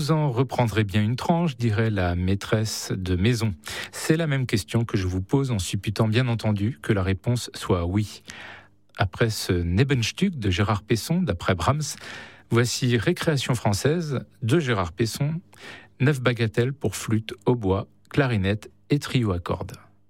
Vous en reprendrez bien une tranche, dirait la maîtresse de maison. C'est la même question que je vous pose en supputant bien entendu que la réponse soit oui. Après ce Nebenstück de Gérard Pesson, d'après Brahms, voici Récréation française de Gérard Pesson, 9 bagatelles pour flûte, hautbois, clarinette et trio à cordes.